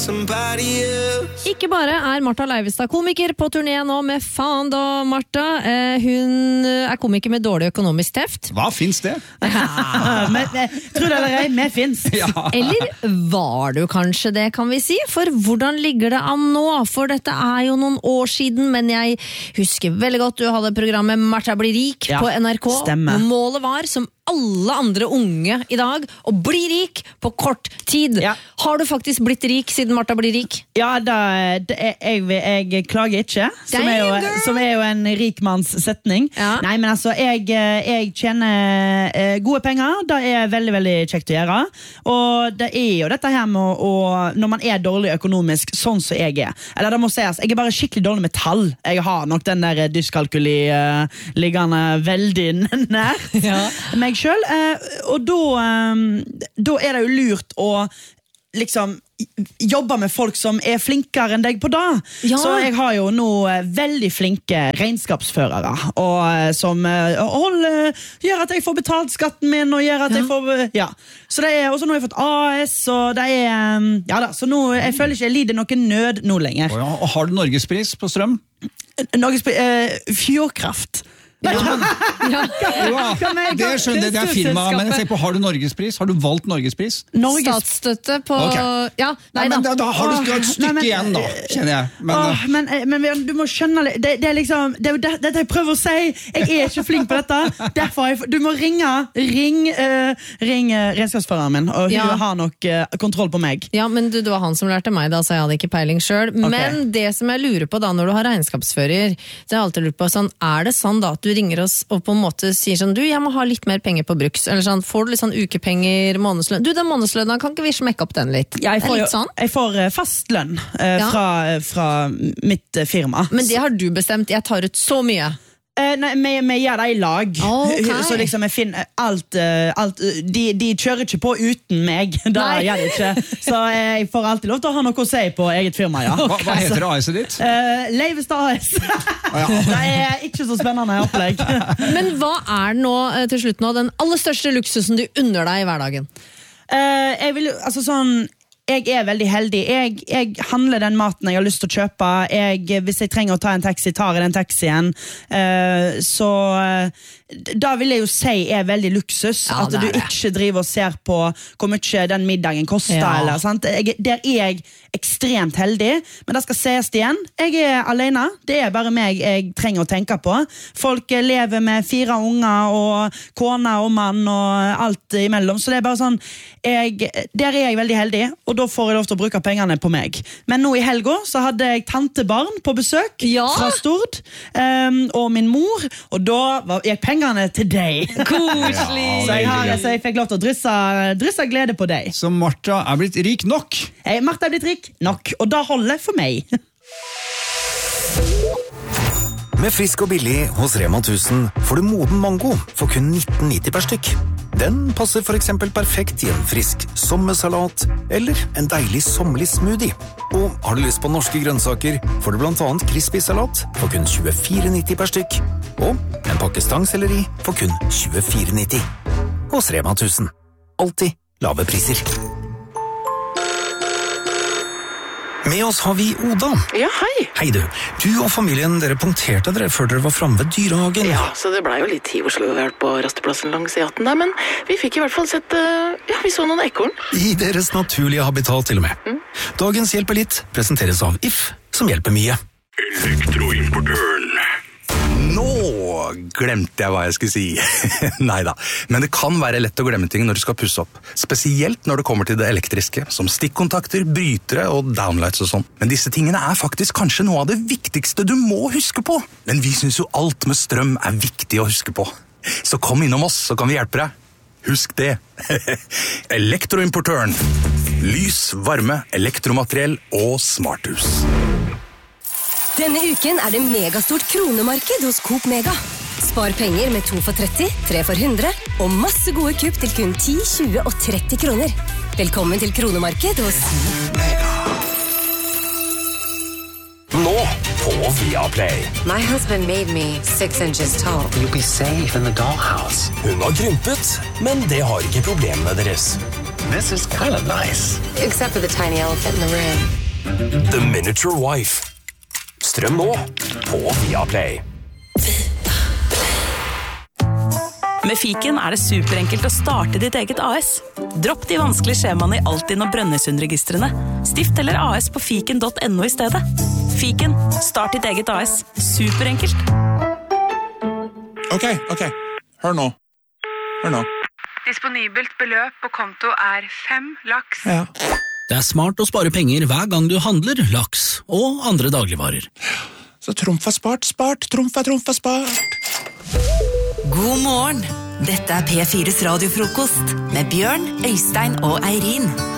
Ikke bare Martha Leivestad komiker på turné nå med faen da, Martha. Hun komiker med dårlig økonomisk teft. Hva finnes det? Men, tror du eller ei, vi finnes. Ja. Eller var du kanskje det, kan vi si? For hvordan ligger det an nå? For dette jo noen år siden, men jeg husker veldig godt du hadde programmet Martha blir rik på NRK. Stemmer. Målet var, som alle andre unge i dag, å bli rik på kort tid. Ja. Har du faktisk blitt rik siden Martha blir rik? Ja, jeg klager ikke, som jo en rikmannssetning. Ja. Nei, men altså, jeg tjener gode penger, det veldig, veldig kjekt å gjøre. Og det jo dette her med når man dårlig økonomisk, sånn som jeg eller det må sies, jeg bare skikkelig dårlig med tall. Jeg har nok den der dyskalkuli liggende veldig nært meg selv, og da det jo lurt å liksom jobbe med folk som flinkere enn deg på det. Ja. Så jeg har jo nå veldig flinke regnskapsførere, og som gjør at jeg får betalt skatten min, og gjør at jeg får, Så også nå har jeg fått AS, og det så nå, jeg føler ikke jeg lider noen nød nå lenger. Og har du Norgespris på strøm? Fjordkraft. Det skjønner jeg, det firma, men jeg ser på, har du Norgespris? Har du valgt Norgespris? Statsstøtte på... Okay. Ja, nei men da. Da har du et stykke igjen da, kjenner jeg. Men du må skjønne, det liksom, dette jeg prøver å si, jeg ikke flink på dette, derfor du må ringe regnskapsføreren min, og hun har nok kontroll på meg. Ja, men det var han som lærte meg da, så jeg hadde ikke peiling selv. Okay. Men det som jeg lurer på da, når du har regnskapsfører, det har jeg alltid lurt på, sånn, det sånn da at du ringer oss og på en måte sier sånn, jeg må ha litt mer penger på bruks, eller sånn, får du litt sånn ukepenger, månedslønn, den månedslønnen, kan ikke vi smekke opp den litt? Ja, jeg får fast lønn fra mitt firma. Men det har du bestemt, jeg tar ut så mye. Nei, vi gjør det i lag. Okay. Så liksom jeg finner alt de kjører ikke på uten meg. Det gjør de ikke. Så jeg får alltid lov til å ha noe å si på eget firma, Okay. Hva heter AS-et ditt? Leivestad AS. Det ikke så spennende opplegg. Men hva nå til slutt nå den aller største luksusen du unner deg i hverdagen? Jeg vil, altså sånn, jeg veldig heldig. Jeg handler den maten jeg har lyst til å kjøpe. Hvis jeg trenger å ta en taxi, tar jeg den taxien. Så da vil jeg jo si veldig luksus, at du ikke driver og ser på hvor mye den middagen koster. Eller, sant? Der jeg ekstremt heldig, men det skal ses igjen. Jeg alene, det bare meg jeg trenger å tenke på. Folk lever med 4 unger, og kone og mann, og alt imellom. Så det bare sånn, der jeg veldig heldig, og da får jeg lov til å bruke pengene på meg. Men nå i helgen så hadde jeg tantebarn på besøk fra Stord, og min mor, og da gikk pengene til deg. Koselig! Så jeg fikk lov til å drysse glede på deg. Så Martha blitt rik nok? Martha blitt rik nok, og da holder for meg. Med frisk og billig hos Rema 1000 får du moden mango for kun 19,90 per stykk. Den passer for eksempel perfekt i en frisk sommersalat eller en deilig sommerlig smoothie. Og har du lyst på norske grønnsaker, får du blant annet crispy-salat for kun 24,90 per stykk. Og en pakke stangselleri for kun 24,90. Hos Rema 1000. Alltid lave priser. Med oss har vi Oda. Ja, hei. Hei du. Du og familien, dere punkterte dere før dere var fremme ved dyrehagen. Ja, så det ble jo litt tid Oslo på rasteplassen langs E18 der, men vi fikk i hvert fall sett, vi så noen ekorn. I deres naturlige habitat til og med. Dagens Hjelper litt presenteres av If, som hjelper mye. Elektroimportøren. Nå glemte jeg hva jeg skulle si. Neida, men det kan være lett å glemme ting når du skal pusse opp. Spesielt når det kommer til det elektriske, som stikkontakter, brytere og downlights og sånn. Men disse tingene faktisk kanskje noe av det viktigste du må huske på. Men vi synes jo alt med strøm viktig å huske på. Så kom innom oss, så kan vi hjelpe deg. Husk det. Elektroimportøren. Lys, varme, elektromateriell og smarthus. Denne uken det megastort kronemarked hos Coop Mega. Spar penger med 2 for 30, 3 for 100 og masse gode kupp til kun 10, 20 og 30 kroner. Velkommen til kronemarked hos Mega. Nå på Viaplay. My husband made me 6 inches tall. You'll be safe in the dollhouse. Hun har krympet, men det har ikke problemene deres. this is kind of nice. Except for the tiny elephant in the room. The Miniature Wife. Strøm nå på Viaplay. Med Fiken det superenkelt å starte ditt eget AS. Dropp de vanskelige skjemaene I Altinn og Brønnøysundregistrene. Stift eller AS på fiken.no I stedet. Fiken, start ditt eget AS. Superenkelt. Ok. Hør nå. Disponibelt beløp på konto 5 laks. Ja. Det smart å spare penger hver gang du handler laks og andre dagligvarer. Så trumf spart, trumf spart. God morgen, dette P4s radiofrokost med Bjørn, Øystein og Eirin.